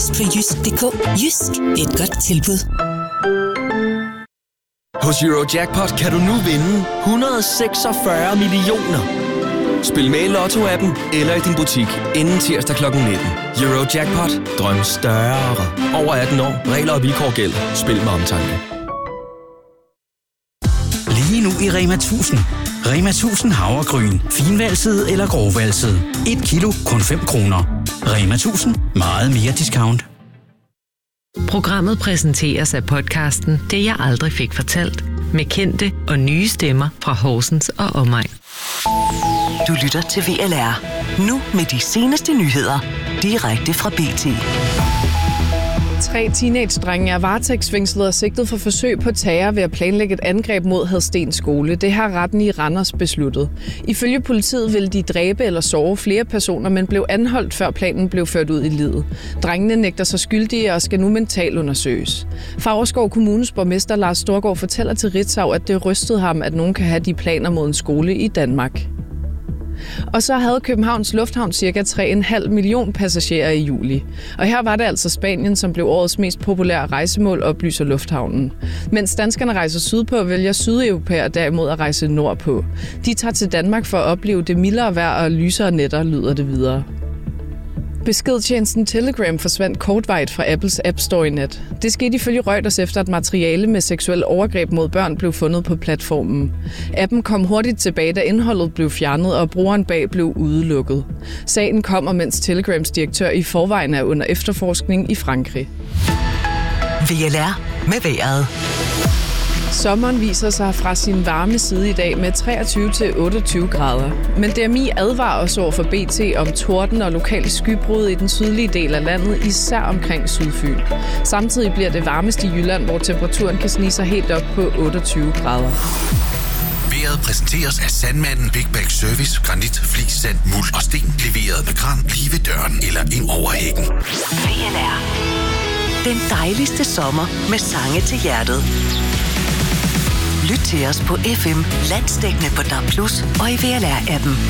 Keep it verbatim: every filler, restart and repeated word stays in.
På jysk punktum d k. Jysk, et godt tilbud. Hos Eurojackpot kan du nu vinde et hundrede og seksogfyrre millioner. Spil med i Lotto-appen eller i din butik inden tirsdag klokken nitten. Eurojackpot. Drøm større. Over atten år. Regler og vilkår gælder. Spil med omtanke. Lige nu i Rema tusind. Rema tusind havregryn. Finvalset eller grovvalset. et kilo kun fem kroner. Rema tusind. Meget mere discount. Programmet præsenteres af podcasten Det jeg aldrig fik fortalt. Med kendte og nye stemmer fra Horsens og omegn. Du lytter til V L R. Nu med de seneste nyheder. Direkte fra B T. Tre teenage-drenge er varetægtsfængslet og sigtet for forsøg på terror ved at planlægge et angreb mod Hadsten skole. Det har retten i Randers besluttet. Ifølge politiet ville de dræbe eller såre flere personer, men blev anholdt, før planen blev ført ud i livet. Drengene nægter sig skyldige og skal nu mentalt undersøges. Favrskov Kommunes borgmester Lars Storgård fortæller til Ritzau, at det rystede ham, at nogen kan have de planer mod en skole i Danmark. Og så havde Københavns Lufthavn ca. tre komma fem million passagerer i juli. Og her var det altså Spanien, som blev årets mest populære rejsemål, oplyser lufthavnen. Mens danskerne rejser sydpå, vælger sydeuropæere derimod at rejse nordpå. De tager til Danmark for at opleve det mildere vejr og lysere nætter, lyder det videre. Beskedtjenesten Telegram forsvandt kortvarigt fra Apples App Store i nat. Det skete ifølge Reuters efter, at materiale med seksuel overgreb mod børn blev fundet på platformen. Appen kom hurtigt tilbage, da indholdet blev fjernet, og brugeren bag blev udelukket. Sagen kommer, mens Telegrams direktør i forvejen er under efterforskning i Frankrig. V L R med vejret. Sommeren viser sig fra sin varme side i dag med treogtyve til otteogtyve grader. Men D M I advarer os over for B T om torden og lokale skybrud i den sydlige del af landet, især omkring Sydfyn. Samtidig bliver det varmest i Jylland, hvor temperaturen kan snige sig helt op på otteogtyve grader. Vejret præsenteres af Sandmanden Big Bag Service. Granit, flis, sand, muld og sten. Leveret med kran lige ved døren eller ind over hækken. V L R. Den dejligste sommer med sange til hjertet. Lyt til os på F M, landsdækkende på D A B plus, og i V L R-appen.